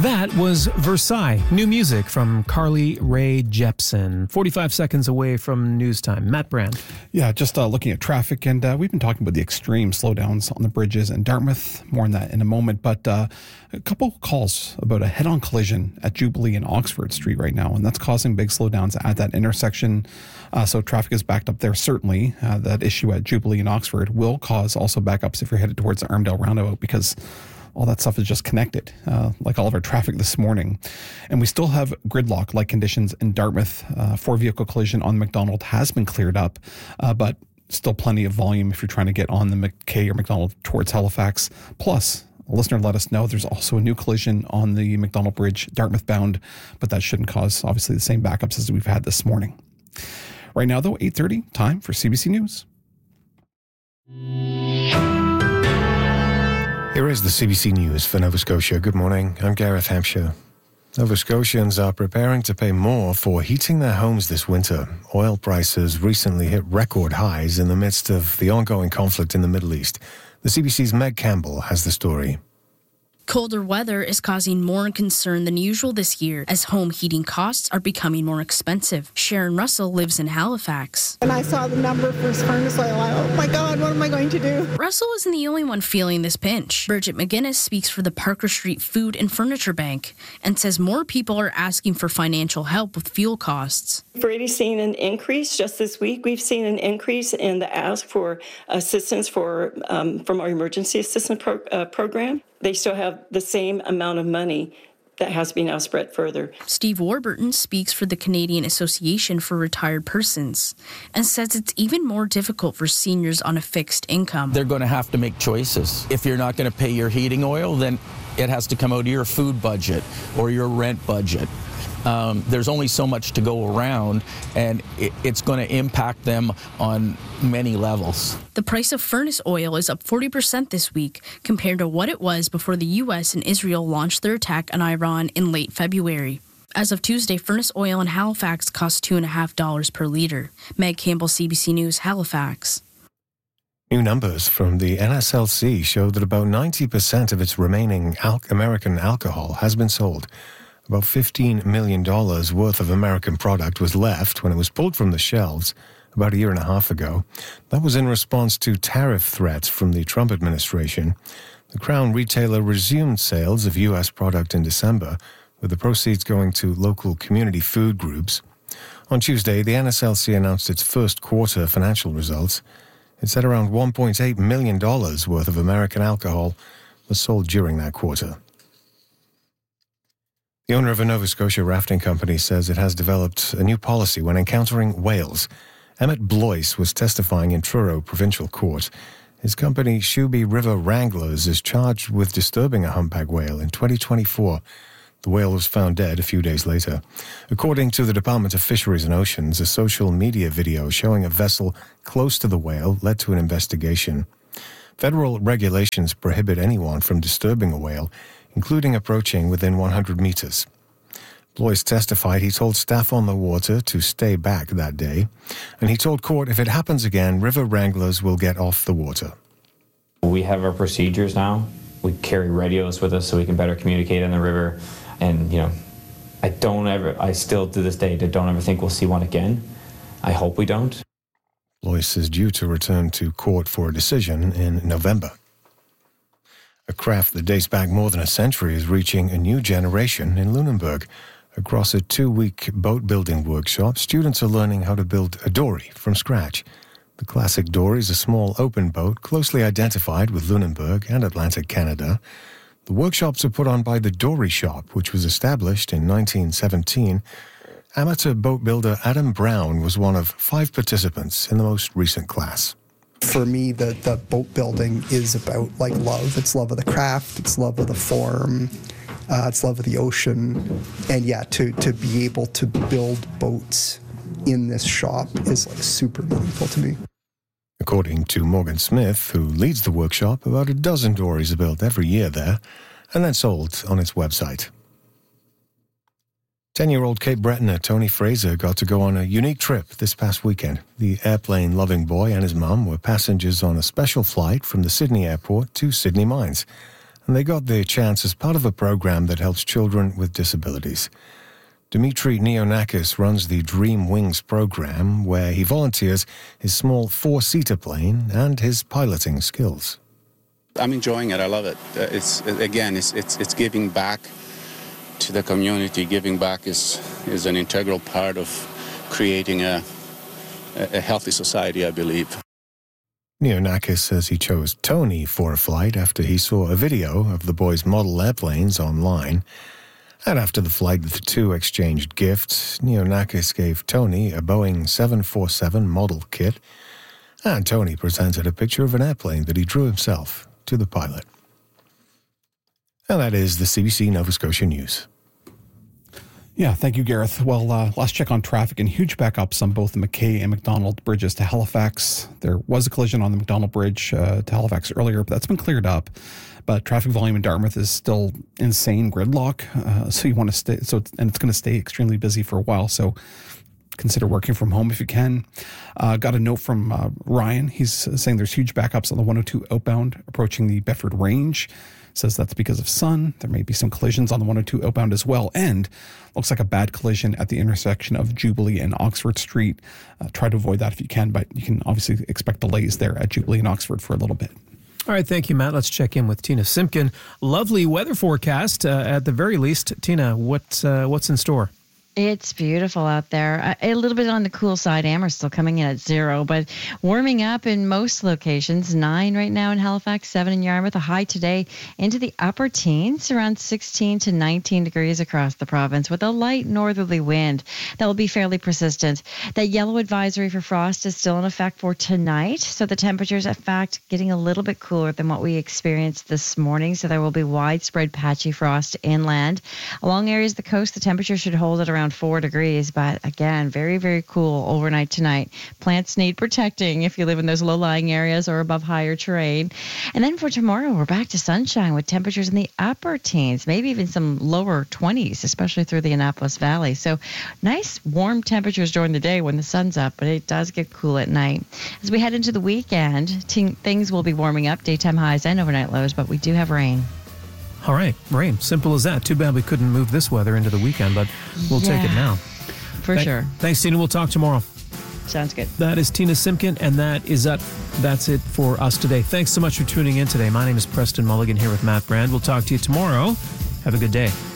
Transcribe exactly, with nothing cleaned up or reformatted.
That was Versailles, new music from Carly Rae Jepsen. forty-five seconds away from news time. Matt Brand. Yeah, just uh, looking at traffic, and uh, we've been talking about the extreme slowdowns on the bridges in Dartmouth. More on that in a moment, but uh, a couple calls about a head-on collision at Jubilee and Oxford Street right now, and that's causing big slowdowns at that intersection. Uh, so traffic is backed up there, certainly. Uh, that issue at Jubilee and Oxford will cause also backups if you're headed towards the Armdale roundabout, because all that stuff is just connected, uh, like all of our traffic this morning. And we still have gridlock-like conditions in Dartmouth. Uh, four-vehicle collision on McDonald has been cleared up, uh, but still plenty of volume if you're trying to get on the McKay or McDonald towards Halifax. Plus, a listener let us know there's also a new collision on the McDonald Bridge, Dartmouth bound, but that shouldn't cause, obviously, the same backups as we've had this morning. Right now, though, eight thirty, time for C B C News. Here is the C B C News for Nova Scotia. Good morning. I'm Gareth Hampshire. Nova Scotians are preparing to pay more for heating their homes this winter. Oil prices recently hit record highs in the midst of the ongoing conflict in the Middle East. The C B C's Meg Campbell has the story. Colder weather is causing more concern than usual this year as home heating costs are becoming more expensive. Sharon Russell lives in Halifax. When I saw the number for furnace oil, I oh my God, what am I going to do? Russell isn't the only one feeling this pinch. Bridget McGuinness speaks for the Parker Street Food and Furniture Bank and says more people are asking for financial help with fuel costs. We've already seen an increase just this week. We've seen an increase in the ask for assistance for um, from our emergency assistance pro- uh, program. They still have the same amount of money that has been now spread further. Steve Warburton speaks for the Canadian Association for Retired Persons and says it's even more difficult for seniors on a fixed income. They're going to have to make choices. If you're not going to pay your heating oil, then it has to come out of your food budget or your rent budget. Um, there's only so much to go around, and it, it's going to impact them on many levels. The price of furnace oil is up forty percent this week compared to what it was before the U S and Israel launched their attack on Iran in late February. As of Tuesday, furnace oil in Halifax costs two point five dollars per litre. Meg Campbell, C B C News, Halifax. New numbers from the N S L C show that about ninety percent of its remaining al- American alcohol has been sold. About fifteen million dollars worth of American product was left when it was pulled from the shelves about a year and a half ago. That was in response to tariff threats from the Trump administration. The Crown retailer resumed sales of U S product in December, with the proceeds going to local community food groups. On Tuesday, the N S L C announced its first quarter financial results. It said around one point eight million dollars worth of American alcohol was sold during that quarter. The owner of a Nova Scotia rafting company says it has developed a new policy when encountering whales. Emmett Blois was testifying in Truro Provincial Court. His company, Shuby River Wranglers, is charged with disturbing a humpback whale in twenty twenty-four. The whale was found dead a few days later. According to the Department of Fisheries and Oceans, a social media video showing a vessel close to the whale led to an investigation. Federal regulations prohibit anyone from disturbing a whale, including approaching within one hundred meters. Blois testified he told staff on the water to stay back that day, and he told court if it happens again, river wranglers will get off the water. We have our procedures now. We carry radios with us so we can better communicate in the river. And, you know, I don't ever, I still to this day don't ever think we'll see one again. I hope we don't. Blois is due to return to court for a decision in November. A craft that dates back more than a century is reaching a new generation in Lunenburg. Across a two-week boat-building workshop, students are learning how to build a dory from scratch. The classic dory is a small open boat closely identified with Lunenburg and Atlantic Canada. The workshops are put on by the Dory Shop, which was established in nineteen seventeen. Amateur boat builder Adam Brown was one of five participants in the most recent class. For me, the, the boat building is about like love. It's love of the craft, it's love of the form, uh, it's love of the ocean. And yeah, to, to be able to build boats in this shop is like super meaningful to me. According to Morgan Smith, who leads the workshop, about a dozen dories are built every year there and then sold on its website. Ten-year-old Cape Bretoner Tony Fraser got to go on a unique trip this past weekend. The airplane-loving boy and his mum were passengers on a special flight from the Sydney airport to Sydney Mines. and they got their chance as part of a program that helps children with disabilities. Dimitri Neonakis runs the Dream Wings program, where he volunteers his small four-seater plane and his piloting skills. I'm enjoying it. I love it. Uh, it's again, it's it's it's giving back to the community. Giving back is is an integral part of creating a a healthy society, I believe. Neonakis says he chose Tony for a flight after he saw a video of the boys' model airplanes online. And after the flight, the two exchanged gifts. Neonakis gave Tony a Boeing seven forty-seven model kit, and Tony presented a picture of an airplane that he drew himself to the pilot. And that is the C B C Nova Scotia News. Yeah, thank you, Gareth. Well, uh, last check on traffic and huge backups on both the McKay and McDonald bridges to Halifax. There was a collision on the McDonald Bridge uh, to Halifax earlier, but that's been cleared up. But traffic volume in Dartmouth is still insane gridlock. Uh, so you want to stay, so and it's going to stay extremely busy for a while. So consider working from home if you can. Uh, got a note from uh, Ryan. He's saying there's huge backups on the one oh two outbound approaching the Bedford Range. Says that's because of sun. There may be some collisions on the one oh two outbound as well. And looks like a bad collision at the intersection of Jubilee and Oxford Street. Uh, try to avoid that if you can, but you can obviously expect delays there at Jubilee and Oxford for a little bit. All right, thank you, Matt. Let's check in with Tina Simpkin. Lovely weather forecast, uh, at the very least. Tina, what uh, what's in store? It's beautiful out there. A little bit on the cool side. Amherst still coming in at zero, but warming up in most locations. Nine right now in Halifax, seven in Yarmouth. A high today into the upper teens, around sixteen to nineteen degrees across the province with a light northerly wind that will be fairly persistent. That yellow advisory for frost is still in effect for tonight. So the temperatures, in fact, getting a little bit cooler than what we experienced this morning. So there will be widespread patchy frost inland. Along areas of the coast, the temperature should hold at around four degrees, but again, very, very cool overnight tonight. Plants need protecting if you live in those low-lying areas or above higher terrain. And then for tomorrow, we're back to sunshine with temperatures in the upper teens, maybe even some lower twenties, especially through the Annapolis Valley. So nice warm temperatures during the day when the sun's up, but it does get cool at night. As we head into the weekend, t- things will be warming up, daytime highs and overnight lows, but we do have rain. All right, rain. Simple as that. Too bad we couldn't move this weather into the weekend, but we'll yeah, take it now. For Thank, sure. Thanks, Tina. We'll talk tomorrow. Sounds good. That is Tina Simpkin, and that is it. That's it for us today. Thanks so much for tuning in today. My name is Preston Mulligan here with Matt Brand. We'll talk to you tomorrow. Have a good day.